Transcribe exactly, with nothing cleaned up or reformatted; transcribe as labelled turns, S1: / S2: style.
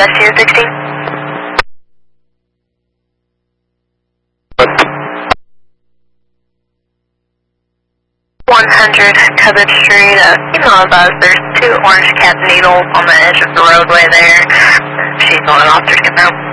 S1: S T O sixteen. one hundred Coven Street, uh, email advised there's two orange cat needles on the edge of the roadway there. She's on an officer, get out.